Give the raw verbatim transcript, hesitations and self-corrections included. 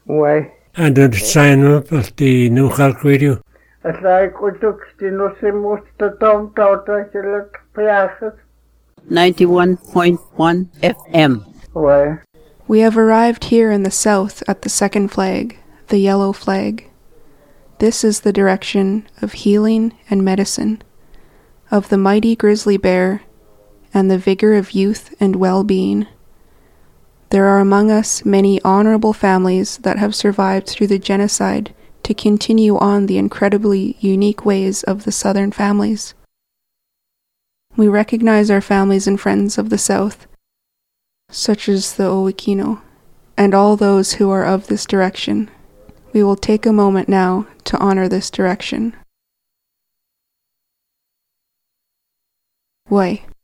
Wai. And the sign up of the New York Radio. As I could look to no se musta tom tauta sila piasas. ninety-one point one F M. Wai. We have arrived here in the south at the second flag, the yellow flag. This is the direction of healing and medicine, of the mighty grizzly bear, and the vigor of youth and well-being. There are among us many honorable families that have survived through the genocide to continue on the incredibly unique ways of the Southern families. We recognize our families and friends of the South, such as the Owikino, and all those who are of this direction. We will take a moment now to honor this direction. Wai.